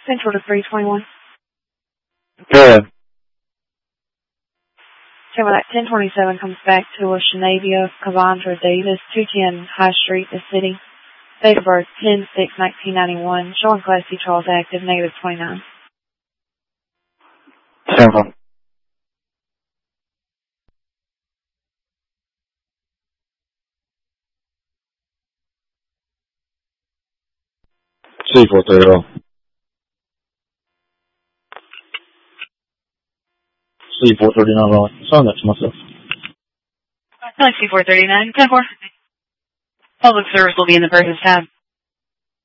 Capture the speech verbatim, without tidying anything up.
Central to three twenty-one. Go ahead. Okay, well, that ten twenty-seven comes back to a Shanavia Cavandra Davis, two ten High Street, the city. Date of birth, ten six nineteen ninety-one. Showing Class C Charles active, negative twenty-nine. Central. C four thirty. C four thirty-nine, right. Sign that to myself. C four thirty-nine, ten four. Public service will be in the person's tab.